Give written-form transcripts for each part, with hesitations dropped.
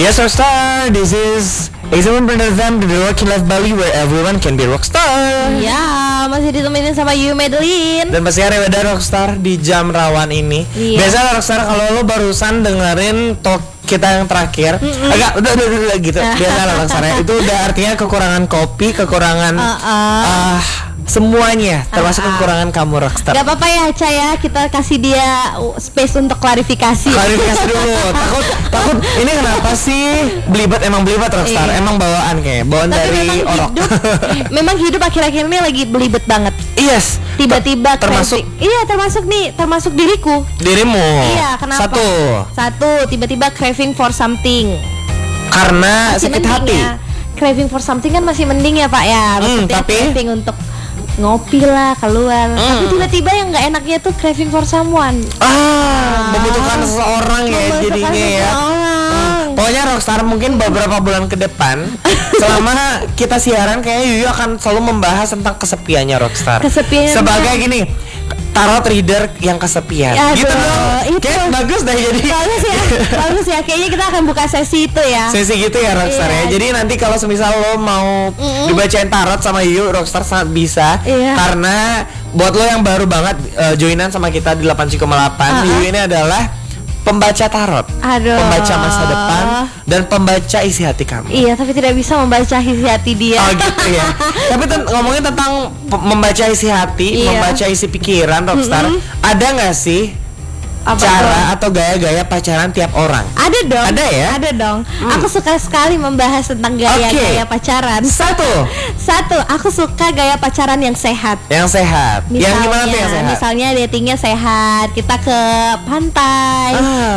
Yes, Rockstar. This is Examen Them to the Rocking Life Bali, where everyone can be rockstar. Ya, masih ditemenin sama Yu Madeline. Dan masih ada Rockstar di jam rawan ini. Iya. Biasa Rockstar kalau lo barusan dengerin talk kita yang terakhir, agak udah gitu. Biasa Rockstar ya. Itu udah artinya kekurangan kopi, kekurangan semuanya, termasuk kekurangan kamu Rockstar. Gak apa-apa ya Ca ya, kita kasih dia space untuk klarifikasi. Klarifikasi dulu. Takut ini kenapa sih belibet Rockstar? Iya. Emang bawaan kayak bawaan Tapi dari orok. memang hidup akhir-akhir ini lagi belibet banget. Yes. Tiba-tiba termasuk craving. Iya, termasuk diriku. Dirimu. Iya, kenapa? Satu, tiba-tiba craving for something. Karena Masih sakit mending hati. ya. Craving for something kan masih mending ya Pak ya. Maksudnya tapi craving untuk ngopi lah keluar. Tapi tiba-tiba yang nggak enaknya tuh craving for someone. Membutuhkan seseorang ya jadinya ya. Pokoknya Rockstar mungkin beberapa bulan ke depan selama kita siaran kayaknya Yuyu akan selalu membahas tentang kesepiannya Rockstar. Kesepian. Sebagai gini, tarot reader yang kesepian. Aduh, gitu dong. itu. Kayak bagus dah jadi. Bagus ya. Kayaknya kita akan buka sesi itu ya. Sesi gitu ya Rockstar ya. Jadi nanti kalau semisal lo mau dibacain tarot sama Yuyu, Rockstar sangat bisa. Karena buat lo yang baru banget joinan sama kita di 8,8, Yuyu ini adalah pembaca tarot, pembaca masa depan, dan pembaca isi hati kamu. Iya, tapi tidak bisa membaca isi hati dia. Oh gitu ya. Tapi ngomongin tentang membaca isi hati, membaca isi pikiran, Rockstar, ada nggak sih cara atau gaya-gaya pacaran tiap orang? Ada dong. Ada ya? Ada dong. Aku suka sekali membahas tentang gaya-gaya pacaran. Satu, aku suka gaya pacaran yang sehat. Yang sehat. Misalnya, yang gimana tuh yang sehat? Misalnya datingnya sehat, kita ke pantai,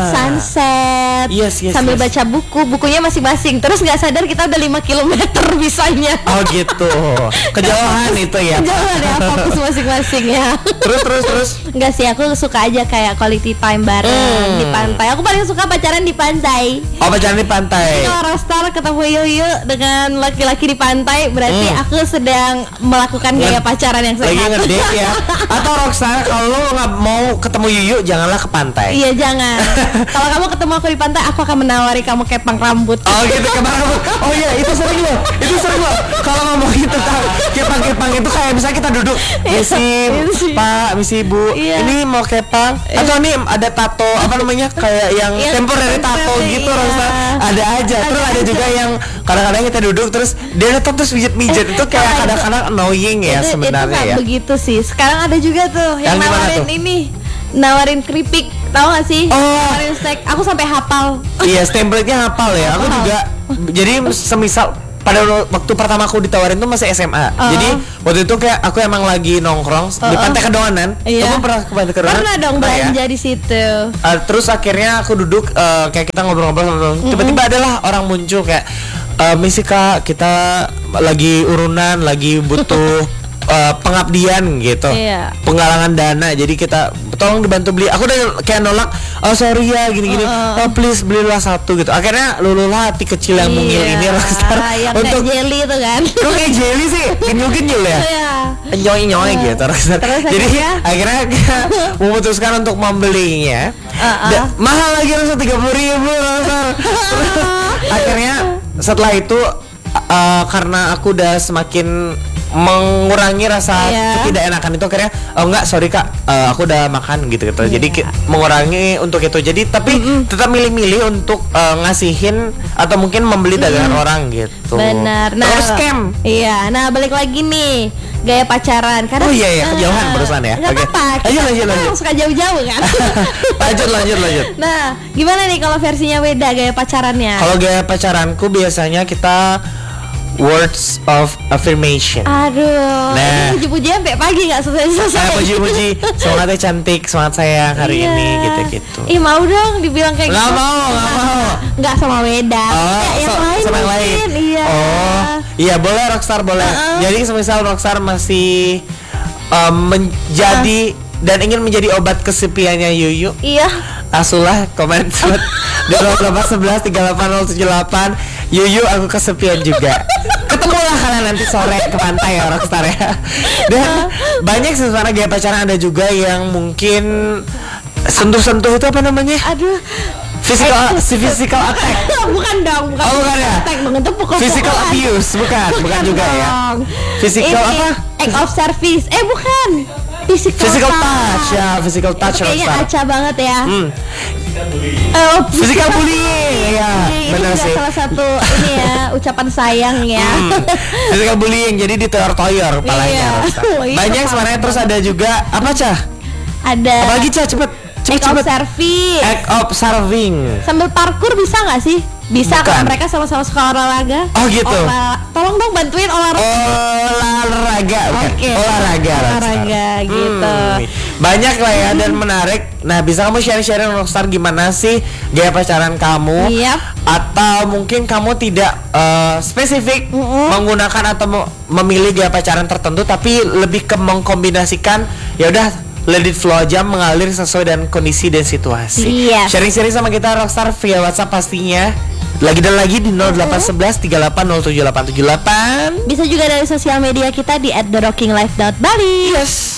sunset, sambil baca bukunya masing-masing. Terus nggak sadar kita udah 5 km bisanya. Oh gitu. Kejauhan itu ya. Kejauhan ya, fokus masing-masing ya. Terus. Enggak sih, aku suka aja kayak quality time bareng di pantai. Aku paling suka pacaran di pantai. Oh, pacaran di pantai. Kalau Rockstar ketemu Yuyu dengan laki-laki di pantai, berarti aku sedang melakukan gaya pacaran yang sehat. Lagi ngedate ya. Atau Rockstar, kalau lo nggak mau ketemu Yuyu, janganlah ke pantai. Iya, jangan. Kalau kamu ketemu aku di pantai, aku akan menawari kamu kepang rambut. Oh gitu, kepang rambut. Oh iya, itu sering loh. Kalau ngomongin tentang kepang-kepang itu kayak misalnya kita duduk, misi Pak, misi Bu, ini mau kepang atau nih ada tato apa namanya kayak yang temporary tato gitu, Rockstar. Ada aja. Terus ada juga yang kadang-kadang kita duduk terus dia datang terus mijet-mijet, itu kayak kadang-kadang annoying ya sebenarnya ya. Begitu sih. Sekarang ada juga tuh yang nawarin nawarin keripik, tahu gak sih? Nawarin steak. Aku sampai hafal. Iya, template-nya hafal ya. Aku juga. Jadi semisal pada waktu pertama aku ditawarin tuh masih SMA. Jadi waktu itu kayak aku emang lagi nongkrong di Pantai Kedonganan. Kamu pernah ke Pantai Kedonganan? Pernah dong, belanja di situ. Terus akhirnya aku duduk kayak kita ngobrol-ngobrol. Tiba-tiba adalah orang muncul kayak misi Kak, kita lagi urunan, lagi butuh pengabdian gitu, penggalangan dana, jadi kita tolong dibantu beli. Aku udah kayak nolak, oh sorry ya gini-gini, oh please belilah satu gitu. Akhirnya lululah hati kecil yang mungil ini Rockstar untuk jelly itu kan. Kok kayak jelly sih, genyul-genyul ya, nyoy gitu Rockstar. Jadi akhirnya kita memutuskan untuk membelinya. Mahal lagi Rockstar, 30.000 Rockstar. Akhirnya setelah itu karena aku udah semakin mengurangi rasa ketidakenakan itu, akhirnya enggak sorry Kak, aku udah makan gitu. Jadi mengurangi untuk itu. Jadi tapi tetap milih-milih untuk ngasihin atau mungkin membeli dagangan orang gitu. Benar. Nah, terus scam. Iya. Nah, balik lagi nih gaya pacaran. Karena kejauhan barusan ya. Gak apa-apa. Lanjut. Suka jauh-jauh kan. lanjut. Nah, gimana nih kalau versinya Weda gaya pacarannya? Kalau gaya pacaranku biasanya kita words of affirmation. Aduh, puji-puji sampai pagi nggak selesai. Puji-puji, semangatnya cantik, semangat sayang hari ini gitu. Ih, mau dong dibilang kayak nggak gitu. Mau. Nggak sama Weda. Sama yang lain. Iya. Iya boleh Rockstar boleh. Jadi semisal Rockstar masih menjadi dan ingin menjadi obat kesepiannya Yuyu. Iya. Asulah komen di 0811380878. Yuyu, aku kesepian juga. Ketemulah kalian nanti sore ke pantai ya Rockstar ya. Dan banyak sebenarnya gaya pacaran, ada juga yang mungkin sentuh-sentuh itu apa namanya? Aduh, Physical attack. Bukan dong, bukan. Oh, bukan ya? Attack dong, itu pukul. Physical abuse, bukan juga dong. Ya. Physical ini, apa? Act of service. Bukan. Physical touch ya, physical touch. Kayaknya acah banget ya. Physical bullying ya, benar sih. Salah satu ini ya ucapan sayang ya. Physical bullying, jadi ditoyor-toyor palanya. Banyak sebenarnya. Terus ada juga apa Cah? Ada. Apalagi Cah, cepet. Act of serving. Act of serving. Sambil parkur bisa nggak sih? Bisa kalau mereka sama-sama suka olahraga. Oh gitu. Tolong dong bantuin olahraga. Oke. Olahraga gitu. Banyak lah ya dan menarik. Nah, bisa kamu share-share Rockstar gimana sih gaya pacaran kamu? Yep. Atau mungkin kamu tidak spesifik menggunakan atau memilih gaya pacaran tertentu, tapi lebih ke mengkombinasikan. Ya udah, let it flow aja, mengalir sesuai dengan kondisi dan situasi. Sharing-sharing sama kita Rockstar via WhatsApp pastinya. Lagi di 0811 3807 878. Bisa juga dari sosial media kita di @therockinglife.bali. Yes.